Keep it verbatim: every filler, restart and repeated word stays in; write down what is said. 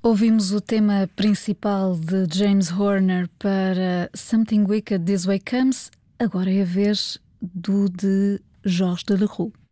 Ouvimos o tema principal de James Horner para Something Wicked This Way Comes. Agora é a vez do de Jorge de Leroux.